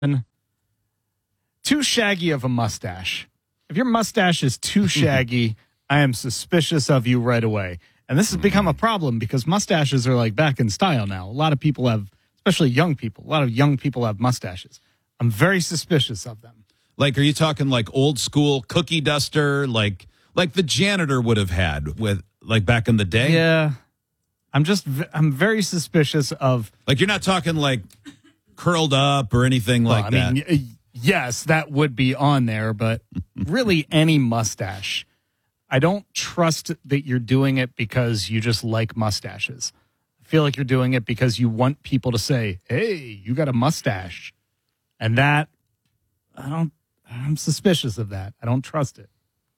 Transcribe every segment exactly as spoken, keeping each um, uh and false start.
Too shaggy of a mustache. If your mustache is too shaggy, I am suspicious of you right away. And this has become a problem because mustaches are like back in style now. A lot of people have, especially young people, a lot of young people have mustaches. I'm very suspicious of them. Like, are you talking like old school cookie duster, like like the janitor would have had with like back in the day? Yeah. I'm just, I'm very suspicious of. Like, you're not talking like curled up or anything Well, like I that. mean, y- yes, that would be on there, but really any mustache. I don't trust that you're doing it because you just like mustaches. I feel like you're doing it because you want people to say, hey, you got a mustache. And that, I don't, I'm suspicious of that. I don't trust it.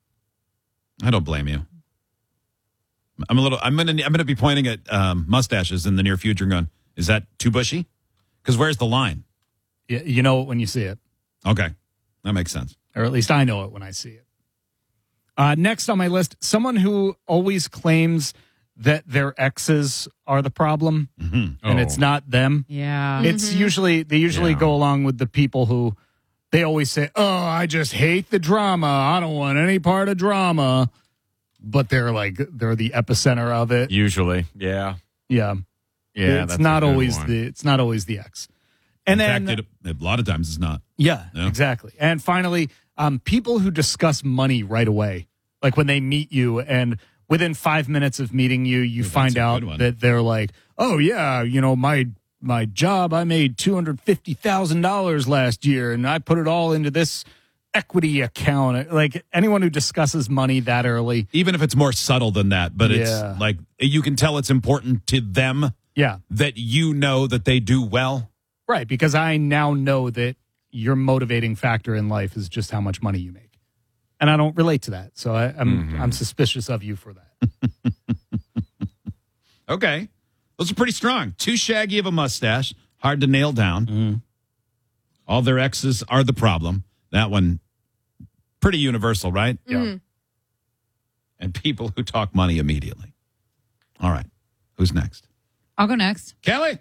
I don't blame you. I'm a little. I'm gonna. I'm gonna be pointing at um, mustaches in the near future, and going, "Is that too bushy?" Because where's the line? You, you know it when you see it, Okay, that makes sense. or at least I know it when I see it. Uh, next on my list, someone who always claims that their exes are the problem, Mm-hmm. and it's not them. Yeah. It's usually they usually Yeah. go along with the people who they always say, "Oh, I just hate the drama. I don't want any part of drama." But they're like they're the epicenter of it. Usually. Yeah. Yeah, Yeah. it's that's a not good always one. the it's not always the ex. And in then fact, it, a lot of times it's not. yeah, Yeah. exactly. And finally, um, people who discuss money right away, like when they meet you and within five minutes of meeting you, you Ooh, find that's a out good one. that they're like, "Oh yeah, you know my my job, I made two hundred fifty thousand dollars last year, and I put it all into this equity account." Like anyone who discusses money that early, Even if it's more subtle than that, but Yeah. it's like you can tell it's important to them yeah, that you know that they do well. right. Because I now know that your motivating factor in life is just how much money you make, and I don't relate to that, so I, I'm I'm suspicious of you for that. Okay, those are pretty strong. Too shaggy of a mustache, hard to nail down. Mm-hmm. All their exes are the problem. That one, pretty universal, right? Yeah. And people who talk money immediately. All right, who's next? I'll go next. Kelly.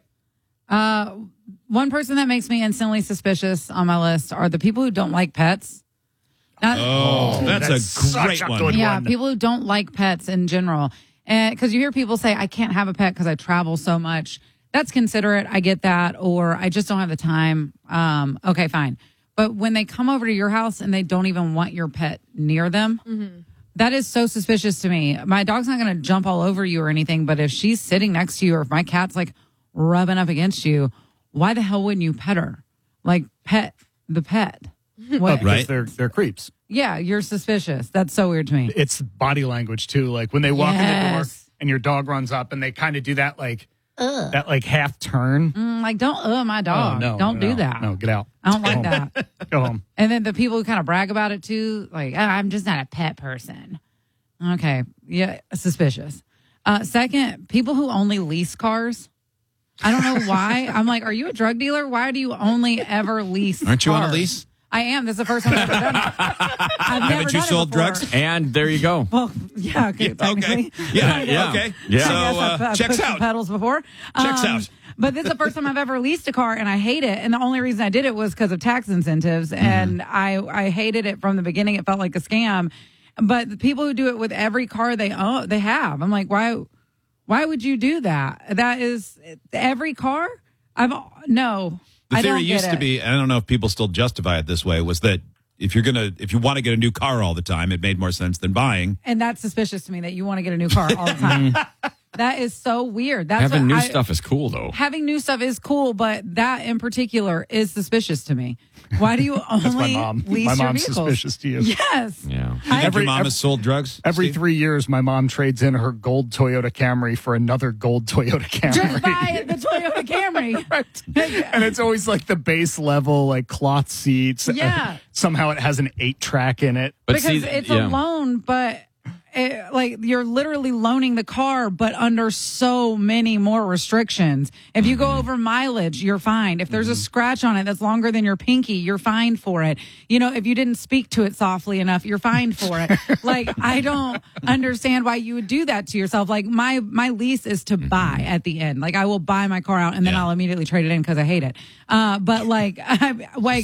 Uh, one person that makes me instantly suspicious on my list are the people who don't like pets. Not, Oh, that's, that's a such great a one. good yeah, one. people who don't like pets in general. And because you hear people say, I can't have a pet because I travel so much. That's considerate. I get that. Or I just don't have the time. Um, okay, fine. But when they come over to your house and they don't even want your pet near them, that is so suspicious to me. My dog's not going to jump all over you or anything, but if she's sitting next to you or if my cat's like rubbing up against you, why the hell wouldn't you pet her? Like pet the pet. What? Because Right. they're they're creeps. Yeah, you're suspicious. That's so weird to me. It's body language too. Like when they walk in the door Yes. and your dog runs up and they kind of do that like that like half turn. Mm, like, don't uh my dog. Oh, no, don't no, do that. No, get out. I don't Go like home. that. Go home. And then the people who kind of brag about it too, like, oh, I'm just not a pet person. Okay. Yeah, suspicious. Uh, second, people who only lease cars. I don't know why. I'm like, are you a drug dealer? Why do you only ever lease Aren't you on a cars? lease? I am. This is the first time I've ever done it. I've never Haven't you done it sold before. drugs? And there you go. Well, yeah, okay, Yeah, technically. okay. Yeah, I yeah. know. Okay. Yeah. So I guess I've- uh, I've checks pushed the out. pedals before. Checks Um, out. But this is the first time I've ever leased a car, and I hate it. And the only reason I did it was because of tax incentives, Mm-hmm. and I I hated it from the beginning. It felt like a scam. But the people who do it with every car they own, they have, I'm like, why? Why would you do that? That is every car. I've no. The I theory don't get used to it. be, and I don't know if people still justify it this way, was that if you're gonna, if you want to get a new car all the time, it made more sense than buying. And that's suspicious to me that you want to get a new car all the time. That is so weird. That's Having what new I- stuff is cool, though. Having new stuff is cool, but that in particular is suspicious to me. Why do you only That's my mom. lease My your mom's vehicles? suspicious to you. Yes. Yeah. Think Every- your mom every- has sold drugs? Every Steve? three years, my mom trades in her gold Toyota Camry for another gold Toyota Camry. Just buy the Toyota Camry. Right. And it's always like the base level, like cloth seats. Yeah. Uh, somehow it has an eight track in it. But because see, it's yeah. a loan, but eh, like you're literally loaning the car, but under so many more restrictions. If you go over mileage, you're fined. If there's a scratch on it that's longer than your pinky, you're fined for it. You know, if you didn't speak to it softly enough, you're fined for it. Like, I don't understand why you would do that to yourself. Like, my my lease is to buy at the end. Like, I will buy my car out and then Yeah. I'll immediately trade it in because I hate it. Uh, but like, I, like